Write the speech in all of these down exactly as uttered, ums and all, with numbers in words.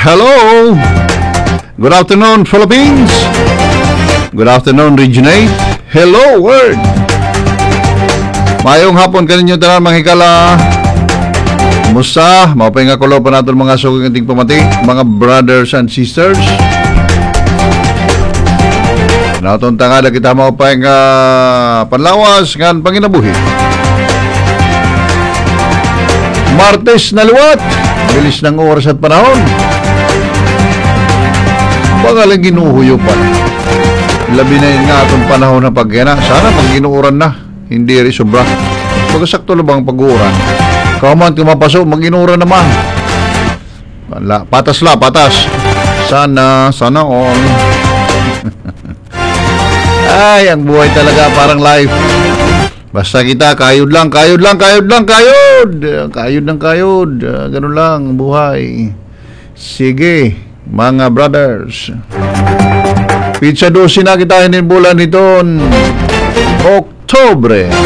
Hello! Good afternoon, Philippines! Good afternoon, Region eight. Hello, world! Mayong hapon kaninyo tanan mga higala. Kumusta? Mapay nga kulo pa natin mga sugong ating pamati, mga brothers and sisters. Naton tangada kita mapay nga panlawas ngan panginabuhi. Martes na liwat, bilis ng oras at panahon. Baka lang ginuhuyo pa. Labi na yun nga itong panahon na pagyana. Sana pag ginuuran na, hindi rin sobra. Pagkasakto na bang pag-uuran? Kaman kumapaso, mag-inuuran naman. Wala, patas la, patas. Sana, sana all. Ay, ang buhay talaga parang life. Basta kita, kayod lang, kayod lang, kayod lang, kayod. Kayod lang, kayod. Ganun lang, buhay. Sige, mga brothers. Pizza dosi na kita in bulan niton. Oktobre.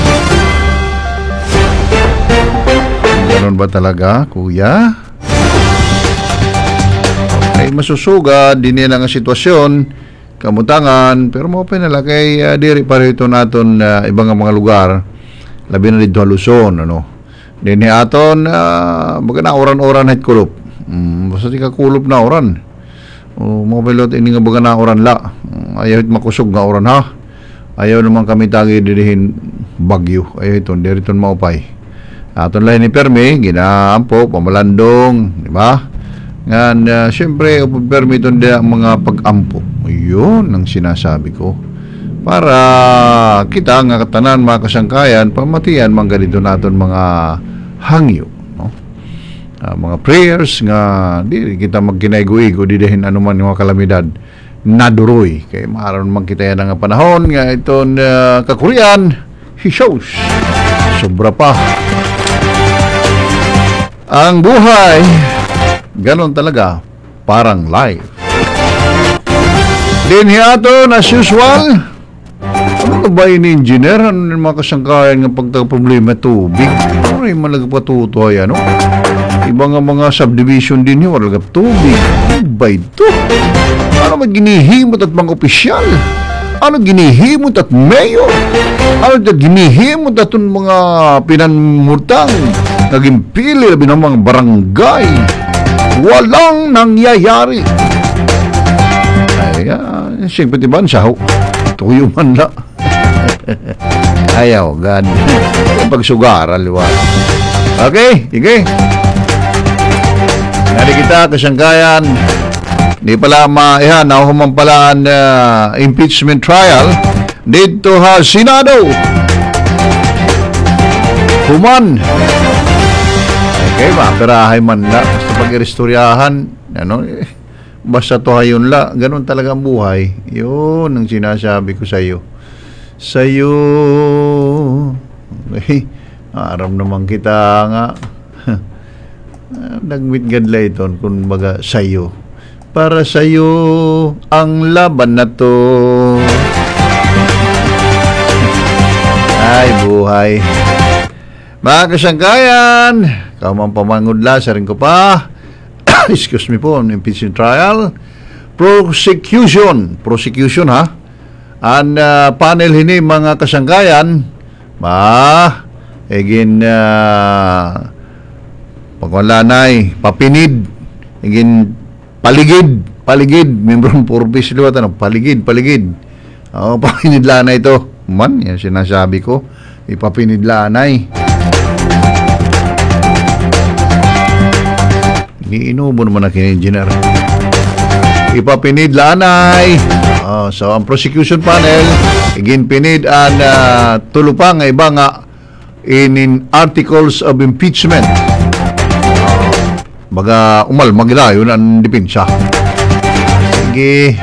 Ganun ba talaga, kuya? Ay, masusugad, din yan ang sitwasyon. Kamutangan, pero mo pinalagay uh, diri pa rito naton uh, ibang mga lugar labi na dito Luzon ano dinhi aton uh, baga na oran-oran het kulop mm, basta di ka kulop na oran o mo pilot ini nga baga na oran la ayaw hit makusog nga oran ha ayaw naman kami tagi dirihin bagyo ayaw iton diriton maupay aton lahi ni permi ginaampo pamalandong di ba nga uh, siyempre permi iton dia mga pag-ampo. Yun ang sinasabi ko. Para kita nga katanan mga kasangkayan, pamatian mga ganito natin mga hangyo. No? Uh, mga prayers nga di kita magginaygo-igo, di dahin anuman yung mga kalamidad. Naduroy. Kaya maaron man kita yan nga panahon nga itong uh, kakurian, he shows. Sobra pa. Ang buhay, ganon talaga, parang life. Din hiaton as usual. Ano ba ini engineer? Ano yung mga kasangkayan ng pagtaga-problema tubig? Ano yung mga nagpatutoy ano? Iba nga mga subdivision din yun, wala tubig. Ano ba ito? Ano mag ginihimot at mga opisyal? Ano ginihimot at mayor? Ano ginihimot at mga pinanmurtang naging pili labi ng mga barangay? Walang nangyayari. Ay, uh, siyempre diba, saho. Tuyo man na. Ayaw, God. Pagsugar, aliwa. Okay, sige. Nari kita, kasangkayan. Di pala maihan, nahuman pala ang uh, impeachment trial dito ha, Senado. Human. Okay, maperahay man na. Basta pag-iristoryahan, ano eh. Basta to hayon la, ganun talaga ang buhay. Yun ang sinasabi ko sa iyo. Sa iyo. Okay. Aram naman kita nga. Nagmitgadla ito kung baga sa iyo. Para sa iyo ang laban na to. Ay, buhay. Mga kasangkayan, kamang pamangudla, sa rin ko pa. Excuse me po, impeachment trial. Prosecution. Prosecution ha. Ang uh, panel hini mga kasangkayan. Ma, egin uh, pagwalanay, papinid, egin paligid, paligid, membro ng purpose liwat ano, paligid, paligid. Oh, papinid lanay ito. Man, yan sinasabi ko. Ipapinid lanay. Iinubo naman na kin-engineer. Ipapinid lanay. Uh, so, ang prosecution panel, iginpinid ang uh, tulupang iba nga in, in articles of impeachment. Uh, baga, umal, magila, yun ang dipinsa. Sige.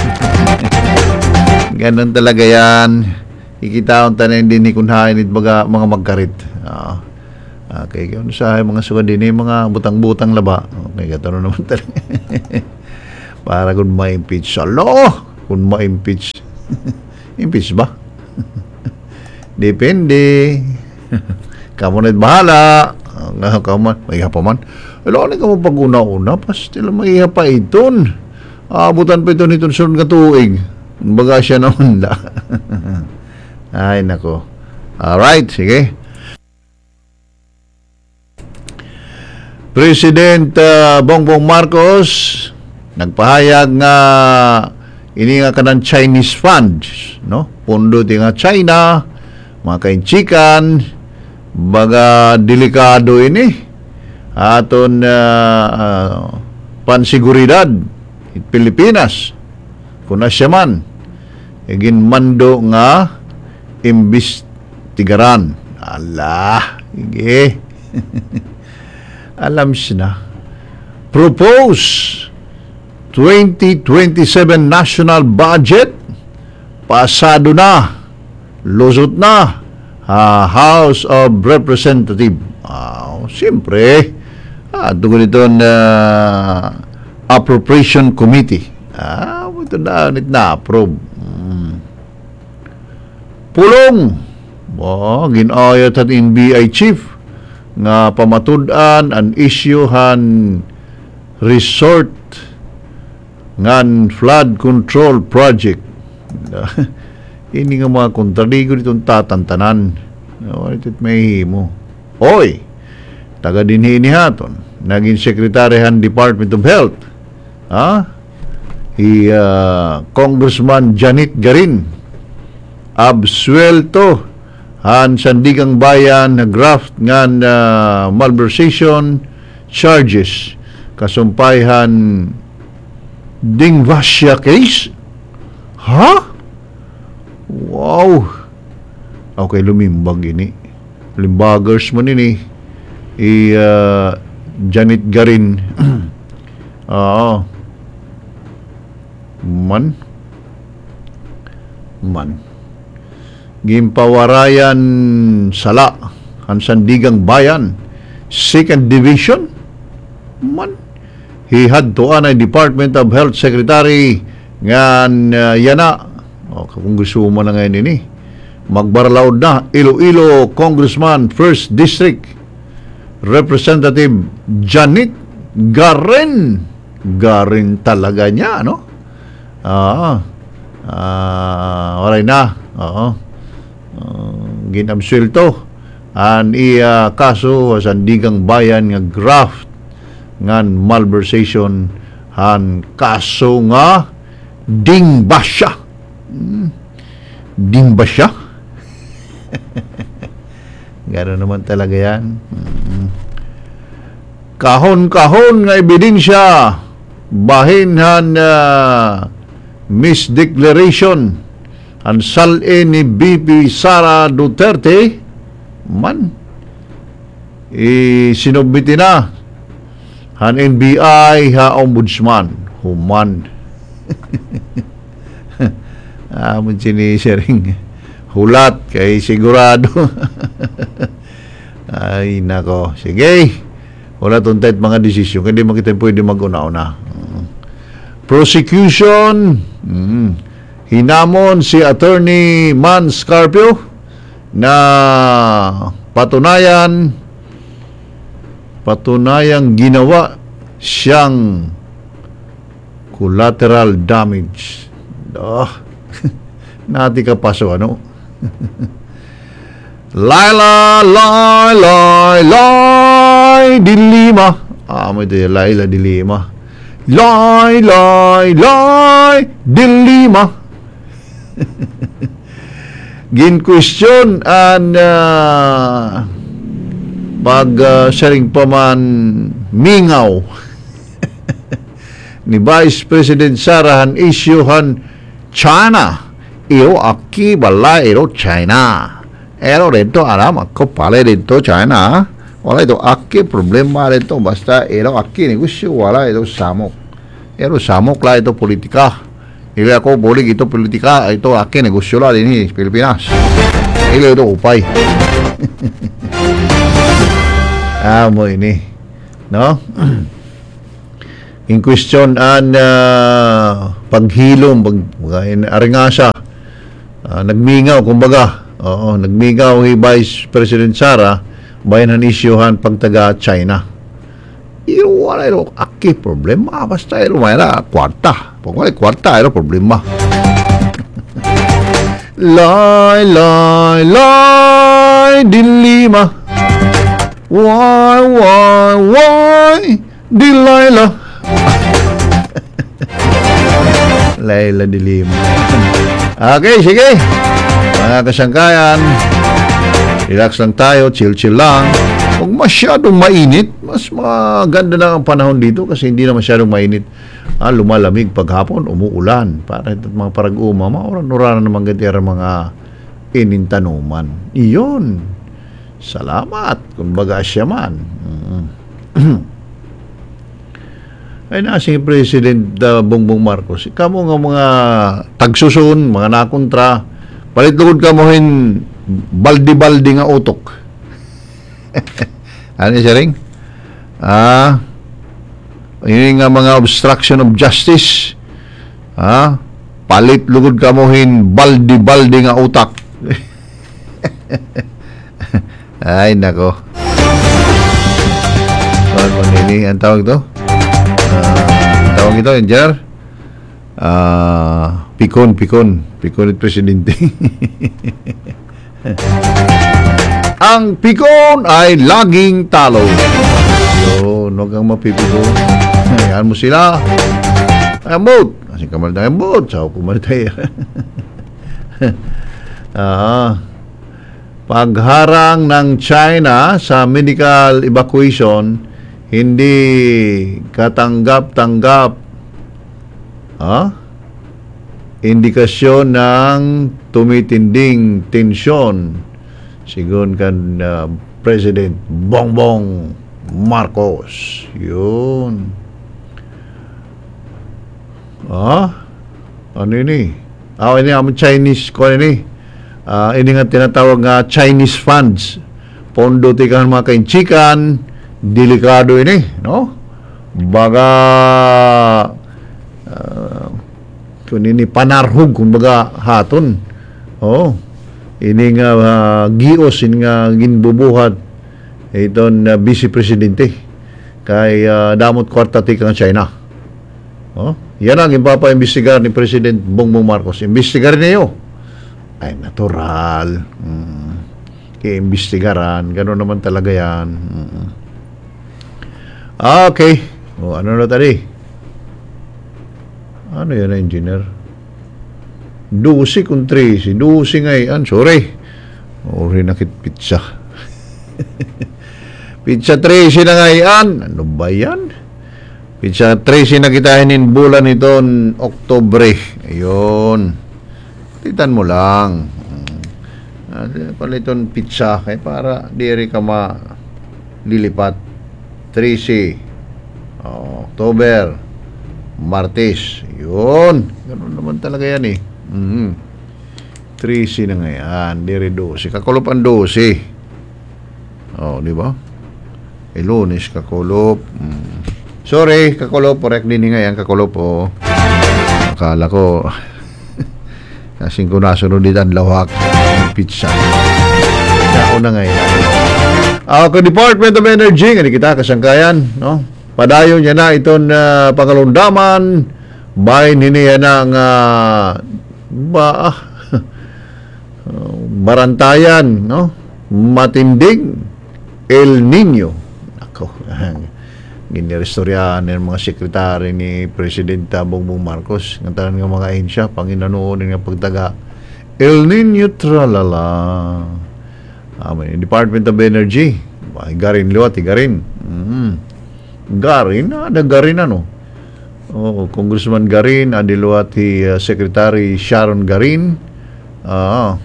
Ganun talaga yan. Ikitaon tanin din ni kunhain it baga mga magkarit. Uh, Okay, kung sa mga sugad din mga butang-butang laba. Okay, katano naman talaga. Para kung ma-impeach. Alo! Kung ma-impeach. Impeach ba? Depende. Kamu na bahala. Kamu, may pa man. Alam ka mo pag-una-una, pastil maiha pa iton. Aabutan pa ito nitong sunod nga tuig. Baga siya naman da. Ay, nako. Alright, sige. President uh, Bongbong Marcos nagpahayag nga ini nga kanang Chinese funds, no? Pondo ti nga China, mga kainchikan, baga delikado ini aton uh, uh, pansiguridad in Pilipinas kung asya man igin mando nga imbestigaran. Allah, ige. Alam siya na. Propose twenty twenty-seven national budget pasado na, lusot na, uh, House of Representatives. Uh, Siyempre, uh, tungkol ito na uh, Appropriation Committee. Ah, uh, ito na, nit na approve. Hmm. Pulong. Oh, ginayat at N B I chief nga pamatud-an an issuehan resort ngan flood control project. Ini nga mga kontradigo ditong tatantanan. Oh, ito may himo. Oy, taga dinhi ni haton, naging sekretarihan Department of Health. Ha? I uh, Congressman Janet Garin absuelto han sandigang bayan na graft ngan uh, malversation charges kasumpayhan ding Russia case. Ha? Wow. Okay, lumimbag ini. Limbagers mo nini. I uh, Janet Garin. Oo. Man. Man. Gimpawarayan sala ang sandigang bayan second division man he had to anay Department of Health Secretary ngan uh, yana o kung gusto mo na ngayon ini magbaralaod na Iloilo Congressman first District Representative Janet Garin Garin talaga niya, no? Ah, ah, alay na. Oo. Uh, ginabsuelto an iya kaso sandigang bayan nga graft ngan malversation han kaso nga dingbasya. Hmm. Dingbasya? Gano'n naman talaga yan. Hmm. Kahon-kahon nga ebidensya bahin han uh, misdeclaration ang sal-e ni B P Sara Duterte man isinubmiti na han N B I ha ombudsman human. Amon sinisering hulat kay sigurado. Ay nako, sige hulat untet mga desisyon hindi mo kita pwede mag-una-una. Prosecution mm, hinamon si Attorney Man Scarpio na patunayan patunayang ginawa siyang collateral damage. Oh, nati ka paso ano? Laila, Lai, Lai, Lai, Dilima. Ah, mo ito yung Laila, Dilima. Lai, Lai, Lai, Dilima. Gin-question an uh, pag uh, sharing pa man mingaw ni Vice President Sara han issuehan China iyo aki bala iro China ero dito alam ako pala dito China wala ito aki problema dito basta ero aki negosyo wala ito samok ero samok la ito politika. Ili ako boleh ito politika ito aki negosyo la din Pilipinas. Ili ito upay. Ah mo ini, no? In question an uh, paghilom pag aringasa uh, nagmingaw kumbaga. Oo, nagmingaw ni Vice President Sara bayan han issuehan pagtaga China. Iro wala iro aki problema basta iro may na kwarta. Pag wala kwarta iro problema. Lay lay lay dilima. Why why why Delilah. Layla dilima. Okay, sige. Mga kasangkayan, relax lang tayo, chill-chill lang. Huwag masyadong mainit. Mas maganda na ang panahon dito kasi hindi na masyadong mainit. Ah, lumalamig paghapon, umuulan. Para ito mga parag-uma, mauran-uranan naman ganyan mga inintanuman. Iyon. Salamat. Kung baga siya man. Mm-hmm. Ay na si President uh, Bongbong Marcos. Kamo nga mga tagsusun, mga nakontra, palitlugod ka mo hin baldi-baldi nga utok. Ano siya ring? Ah, yun nga mga obstruction of justice. Ah, palit lugod ka mo hin baldi-baldi nga utak. Ay, nako. Ano nini ang tawag to? Uh, tawag ito, Engineer? Uh, pikon, pikon. Pikon at Presidente. Ang pikon ay laging talo. Yun, huwag kang mapipiko. Ayan mo sila. Ayamot. Kasi kamal na ayamot. Sao kumaritay. Ah, pagharang ng China sa medical evacuation, hindi katanggap-tanggap. Ah? Indikasyon ng tumitinding tensyon sigon kan uh, President Bongbong Marcos. Yun. Ah? Ano ini? Ah, ini ang Chinese ko ini. Ah, ini nga tinatawag nga Chinese funds. Pondo tikan mga kainchikan, delikado ini, no? Baga uh, kung ini panarhug kumbaga haton. Oh. Ini nga uh, gios ini nga ginbubuhat iton uh, Vice Presidente kay uh, damot kwarta tikang China. Oh, yan ang impapa-imbestigar ni President Bongbong Marcos. Imbestigar niyo. Ay natural. Mm. Iimbestigaran, gano'n naman talaga yan. Mm. Okay. O, ano na tadi? Ano yan, engineer? Dusi kung trisi. Dusi ngayon. Sorry. Uri nakit pizza. Pizza trisi na ngayon. Ano ba yan? Pizza trisi na kitahin bulan iton Oktobre. Ayun. Titan mo lang. Paliton pizza kay para diri ka ma lilipat. trisi. Oh, October. Martes. Yun. Ganun naman talaga yan eh. Mm-hmm. trisi na ngayon. Diri dosi. Kakulop ang dosi. Oh, di ba? E Lunes kakulop. Mm. Sorry, kakulop. Correct din ngayon. Kakulop oh. Akala ko kasing ko nasunod din ang lawak pizza. Ako na ngayon. Ako, Department of Energy, nga kita kasangkayan, no? Padayon niya na itong uh, pangalundaman, bahin hiniya ng uh, ba, uh, barantayan, no? Matinding El Nino. Ako, ginirestoryahan ng mga sekretary ni Presidente Bongbong Marcos ng tanan ng mga ahensya Panginoon ng pagtaga El Nino tralala. Ah, Department of Energy garin liwat garin mm. Garin ada garin ano oh, Congressman Garin adiluat hi uh, Secretary Sharon Garin ah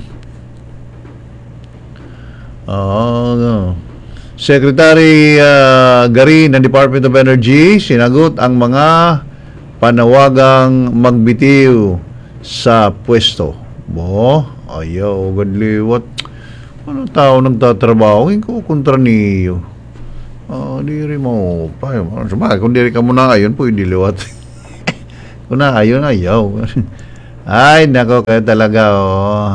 ah uh, Secretary uh, Garin ng Department of Energy sinagot ang mga panawagang magbitiw sa pwesto. Bo, ayaw, gadliwat. Ano tao nagtatrabaho? Ikaw kontra niyo. Ah, diri mo. Pa, sabay, kung diri ka muna ngayon, pwede liwat. Kung na ayon, ayaw. Ay, nako, kaya talaga, oh.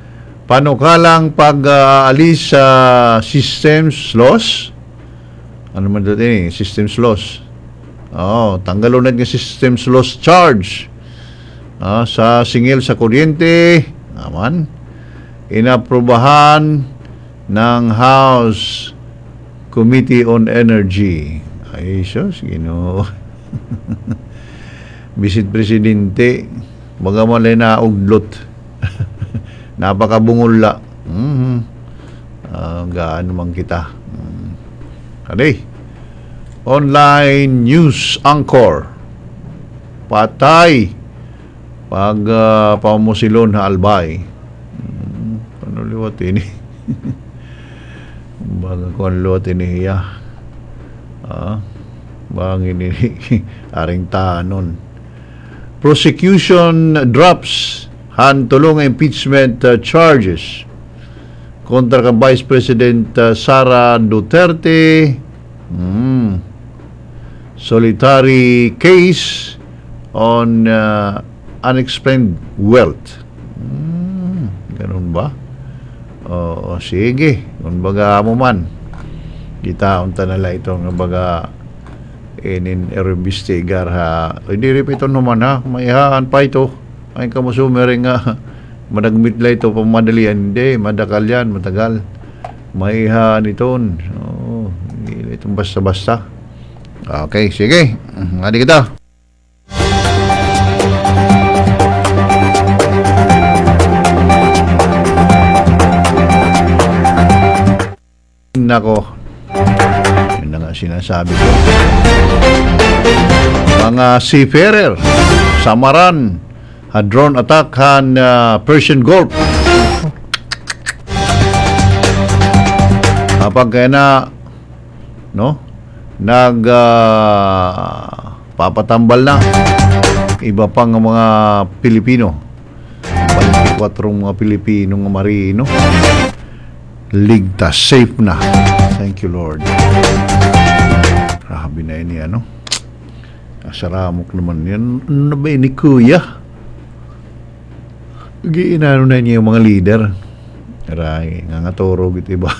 Panukalang pag-aalis sa uh, systems loss, ano man dito eh, systems loss. Oh, tanggalon nga systems loss charge. Ah, sa singil sa kuryente, aman, inaprobahan ng House Committee on Energy. Ay, sus, Ginoo. Bisit Presidente, baga mo lang na uglot. Napakabungulla. Mm-hmm. Uh, gaano man kita. Mm. Kali. Online news anchor. Patay. Pag uh, pamusilon na albay. Mm, ano liwat ini? Baga ko ang liwat ini hiya. Ah, bangin ini aring tanon. Prosecution drops hantulong impeachment uh, charges kontra ka Vice President uh, Sara Duterte. Mm. Solitary case on uh, unexplained wealth. Mm, ganun ba? Oo, sige. Kung baga mo man, kita unta nala itong baga inin erbistigar ha. Hindi rin ito naman ha. Maihaan pa ito. Ay kamusumering nga madagmit la ito pamadalian. Hindi, madakal yan, matagal. Maihaan ito. Oo, hindi itong basta-basta. Okay, sige. Ngadi kita. Nako, yun na nga sinasabi ko. Mga seafarer, Samaran, ha drone attack han uh, Persian Gulf. Kapag kaya na, no, nag uh, papatambal na iba pang mga Pilipino, twenty-four mga Pilipino nga marino. Ligtas, safe na. Thank you, Lord. Grabe na ini, ano? Asaramok naman yan. Ano ba ini, kuya? Giinano na niya yung mga leader. Aray, nga nga toro, gitu ba?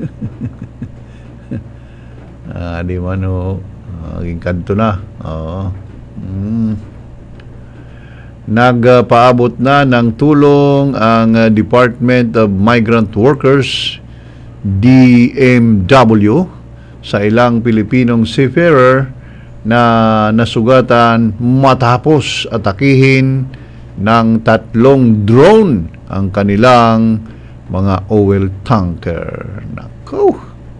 Ah, di man, o. Aging kanto na. Oo. Mm. Nagpaabot na ng tulong ang uh, Department of Migrant Workers, D M W, sa ilang Pilipinong seafarer na nasugatan matapos atakihin ng tatlong drone ang kanilang mga oil tanker. Nako!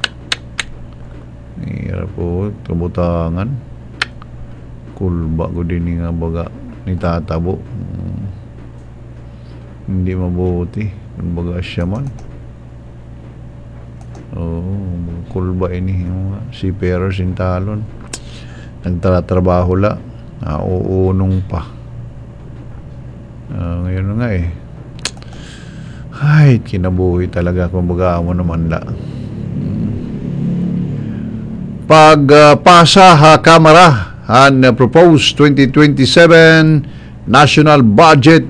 Hirap po, kabutangan. Kulba ko din nga baga ni tatabo. Hmm. Hindi mabuti. Kumbaga siya man. Oo, kulba ini. Seafarer sintalon. Nagtatrabaho la. Nauunong pa. Uh, ngayon nga eh. Ay, kinabuhi talaga. Kumbaga mo naman la. Pag uh, pasa ha kamera ang uh, proposed twenty twenty-seven national budget,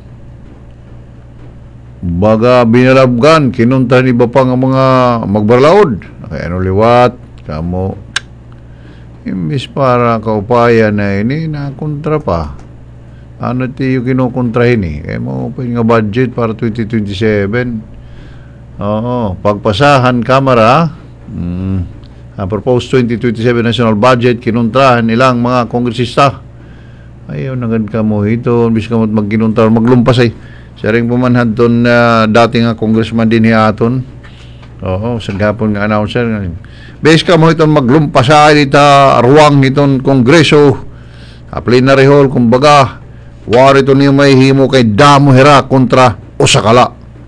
baga binalabgan kinunta ni iba pa nga mga magbarlaod kaya ano liwat kamo imbis para kaupaya na ini na kontra pa ano tiyo kinukontra ini kaya mo pa nga budget para twenty twenty-seven. Oo, pagpasahan kamera, mm, ang proposed twenty twenty-seven national budget kinuntrahan ilang mga kongresista. Ayaw nagad ka mo ito bis ka magkinuntra maglumpas ay saring pumanhad ton uh, dati nga congressman din hiaton. Oo, sa gapon nga announcer bis ka mo ito maglumpas ay dito ruwang iton kongreso a plenary hall kumbaga wari ito niyo may himo kay damo hera kontra usakala.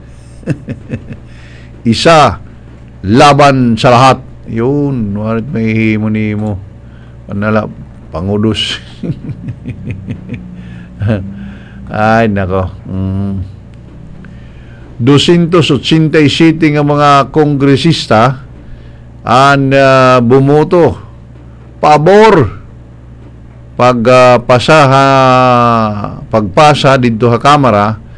Isa laban sa lahat. Yun, warit may himo ni mo. Panala, pangudos. Ay, nako. Mm. two hundred eighty-seven nga mga kongresista ang uh, bumoto pabor pag uh, pasaha pagpasa dito sa kamera